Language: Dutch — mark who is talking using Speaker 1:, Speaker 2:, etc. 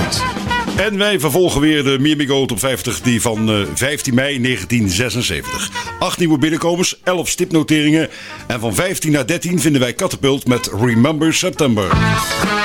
Speaker 1: Nederland. En wij vervolgen weer de Miamigo Top 50, die van 15 mei 1976. 8 nieuwe binnenkomers, 11 stipnoteringen. En van 15 naar 13 vinden wij Catapult met Remember September.